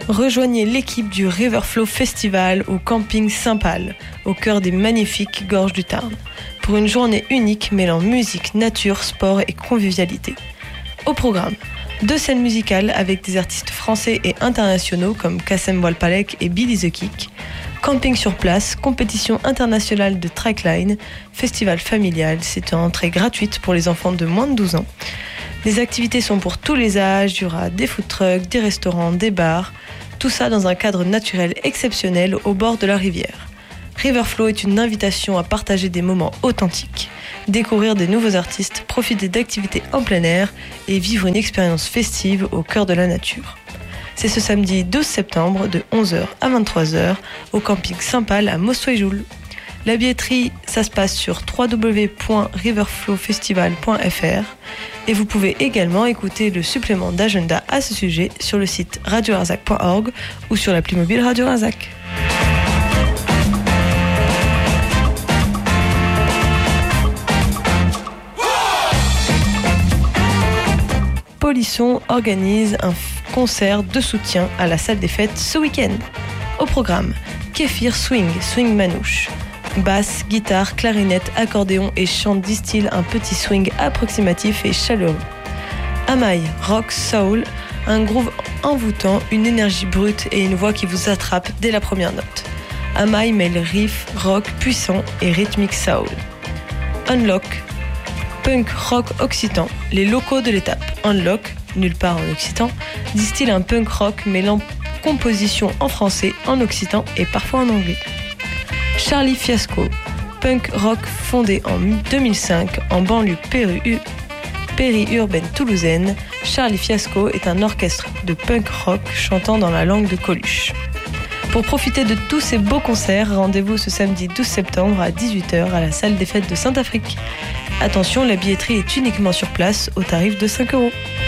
Rejoignez l'équipe du Riverflow Festival au camping Saint-Pal, au cœur des magnifiques gorges du Tarn, pour une journée unique mêlant musique, nature, sport et convivialité. Au programme, 2 scènes musicales avec des artistes français et internationaux comme Kassem Walpalek et Billy the Kick, camping sur place, compétition internationale de trackline, festival familial, c'est une entrée gratuite pour les enfants de moins de 12 ans. Les activités sont pour tous les âges, il y aura des food trucks, des restaurants, des bars, tout ça dans un cadre naturel exceptionnel au bord de la rivière. Riverflow est une invitation à partager des moments authentiques, découvrir des nouveaux artistes, profiter d'activités en plein air et vivre une expérience festive au cœur de la nature. C'est ce samedi 12 septembre de 11h à 23h au camping Saint-Pal à Mossoy-Joule. La billetterie, ça se passe sur www.riverflowfestival.fr et vous pouvez également écouter le supplément d'agenda à ce sujet sur le site radioarzac.org ou sur l'appli mobile Radio Arzac. Polisson organise un concert de soutien à la salle des fêtes ce week-end. Au programme, Kéfir Swing manouche. Basse, guitare, clarinette, accordéon et chant distillent un petit swing approximatif et chaleureux. Amaï, rock, soul, un groove envoûtant, une énergie brute et une voix qui vous attrape dès la première note. Amaï mêle riff, rock puissant et rythmique soul. Unlock, punk rock occitan, les locaux de l'étape. Unlock, nulle part en occitan, distille un punk rock mêlant composition en français, en occitan et parfois en anglais. Charlie Fiasco, punk rock fondé en 2005 en banlieue périurbaine toulousaine, Charlie Fiasco est un orchestre de punk rock chantant dans la langue de Coluche. Pour profiter de tous ces beaux concerts, rendez-vous ce samedi 12 septembre à 18h à la salle des fêtes de Saint-Afrique. Attention, la billetterie est uniquement sur place au tarif de 5 €.